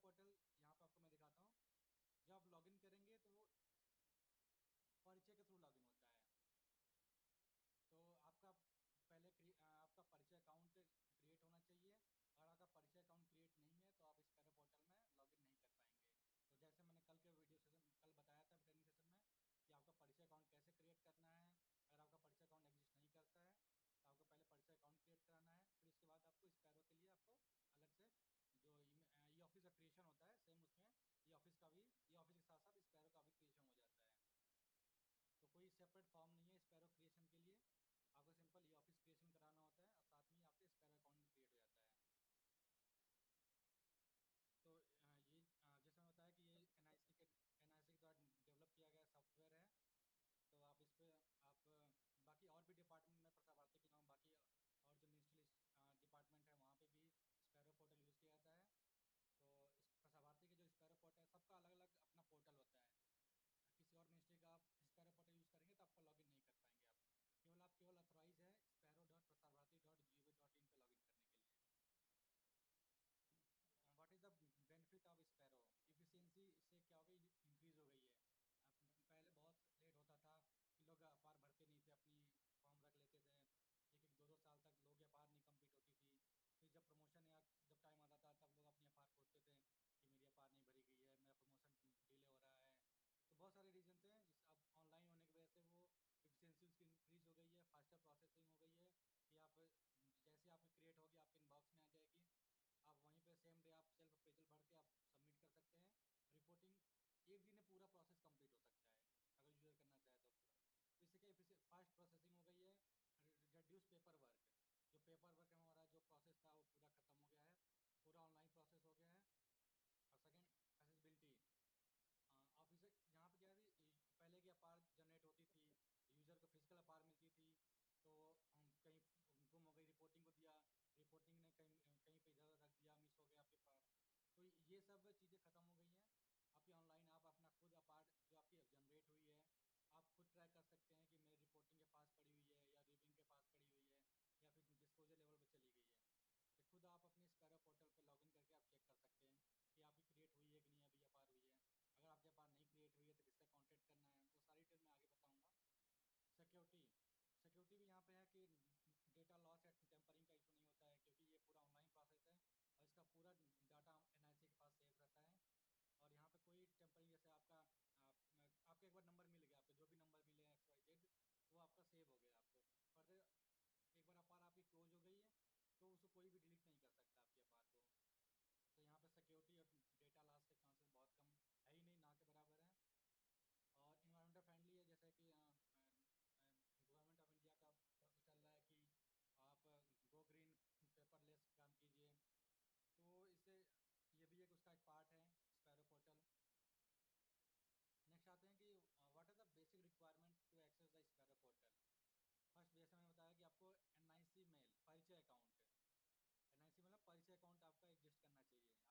Portal यहाँ पे आपको मैं दिखाता हूँ। जब आप लॉगिन करेंगे तो वो परिचय के थ्रू लॉगिन होता है। तो आपका पहले आपका परिचय अकाउंट क्रिएट होना चाहिए। अगर आपका परिचय अकाउंट क्रिएट नहीं है तो आप स्पैरो पोर्टल में लॉगिन नहीं कर पाएंगे। तो जैसे मैंने कल के वीडियो सेशन कल बताया था ट्रेनिंग सेशन में कि आपका परिचय अकाउंट कैसे क्रिएट करना है। अगर आपका परिचय अकाउंट एग्जिस्ट नहीं करता है तो आपको पहले परिचय अकाउंट क्रिएट कराना है, फिर उसके बाद आपको स्पैरो के लिए आपको अलग से जो ई ऑफिस का क्रिएशन होता है सेम उसमें ई ऑफिस के साथ साथ स्पैरो का भी क्रिएशन हो जाता है। तो कोई सेपरेट फॉर्म नहीं है स्पैरो क्रिएशन के लिए। आपको सिंपल ई ऑफिस क्रिएशन कराना होता है और साथ में ही आपके स्पैरो अकाउंट क्रिएट हो जाता है। तो ये जैसे मैं बताया कि ये एनआईसी के द्वारा डेवलप किया गया सॉफ्टवेयर है। तो आप इस पे आप बाकी और भी डिपार्टमेंट में प्रसार भारती के अलावा बाकी और जो मिनिस्ट्रियल डिपार्टमेंट है वहाँ पे भी स्पैरो पोर्टल यूज़ किया जाता है। तो इस प्रसार भारती के जो स्पैरो पोर्टल है सबका अलग अलग अपना पोर्टल होता है। किसी और मिनिस्ट्री का आप स्पैरो पोर्टल यूज़ करेंगे तो आपका लॉगिन नहीं कर पाएंगे। आप केवल अथोराइज है sparo.prasarbharati.gov.in पे लॉगिन करने के लिए। What is the benefit of sparrow efficiency? इससे क्या हो गई, इंक्रीज हो गई है। पहले बहुत लेट होता था कि लोग अपार भरते नहीं थे, अपनी फॉर्म रख लेते थे। एक एक दो दो साल तक लोग अपार नहीं कंप्लीट होती थी। फिर जब प्रमोशन या जब टाइम आता था तब लोग अपनी अपार खोजते थे कि मेरी अपार नहीं भरी गई है, मेरा प्रमोशन डिले हो रहा है। तो बहुत सारे रीजन थे जिस अब ऑनलाइन होने की वजह से वो इफिशियंसी उसकी इंक्रीज हो गई है, फास्टर प्रोसेसिंग हो गई है कि आप जैसे आपकी क्रिएट होगी आपके इनबॉक्स में आ जाएगी। आप वहीं पे सेम डे आप सेल्फ अप्रेजल भर के आप सबमिट कर सकते हैं। रिपोर्टिंग एक दिन में पूरा प्रोसेस कंप्लीट हो सकता है अगर यूजर करना चाहे तो पूरा। तो इससे क्या फास्ट प्रोसेसिंग हो गई है, रिड्यूस पेपर वर्क। जो पेपर वर्क हमारा जो प्रोसेस था वो पूरा खत्म हो गया है, पूरा ऑनलाइन प्रोसेस हो गया है। और सेकेंड, एसेसिबिलिटी। ऑफिसर यहाँ पे क्या थी, पहले की अपार जनरेट होती थी, यूजर को फिजिकल अपार मिलती थी। तो हम कहीं गुम हो गई, रिपोर्टिंग को दिया, रिपोर्टिंग ने कहीं कहीं पे इधर रख दिया, मिस हो गया आपके पार। तो ये सब चीज़ें ख़त्म हो गई हैं। आपकी ऑनलाइन आप अपना खुद अपार जो आपकी जनरेट हुई है आप खुद ट्रैक कर सकते हैं कि मेरी रिपोर्टिंग के पास पड़ी हुई है या रिविंग के पास पड़ी हुई है या फिर डिस्पोजल लेवल पर चली गई है। तो खुद आप अपने स्पैरो पोर्टल पे लॉगिन करके आप चेक कर सकते हैं कि आपकी क्रिएट हुई है कि नहीं, अभी अपार हुई है। अगर आपके पास नहीं क्रिएट हुई है तो किससे कांटेक्ट करना है, वो सारी डिटेल मैं आगे बताऊंगा। सिक्योरिटी सिक्योरिटी भी यहाँ पे है कि डेटा लॉस या टेम्परिंग का इशू नहीं होता है क्योंकि ये पूरा ऑनलाइन प्रोसेस है और इसका पूरा डाटा एनआईसी के पास सेव रहता है। और यहाँ पे कोई टेम्परिंग जैसे आपका एक बार नंबर मिल गया, आपको जो भी नंबर मिले एक्स वाई जेड वो आपका सेव हो गया। आपको फर्दर एक बार अपार आपकी क्लोज हो गई है तो उसको कोई भी डिलीट नहीं कर सकता आपकी अपार को। तो यहाँ पे सिक्योरिटी और डेटा लॉस के चांसेस बहुत कम है ही नहीं, ना के बराबर है। और इन्वायरमेंटल फ्रेंडली है, जैसे कि गवर्नमेंट ऑफ इंडिया का चल रहा है कि आप गो ग्रीन पेपरलेस काम कीजिए। तो इससे ये भी एक उसका एक पार्ट है स्पैरो पोर्टल। नेक्स्ट आते हैं कि what are the basic requirement to access the sparrow portal. First जैसे मैंने बताया कि आपको एनआईसी मेल परिचय अकाउंट, एनआईसी मतलब परिचय अकाउंट आपका एग्जिस्ट करना चाहिए।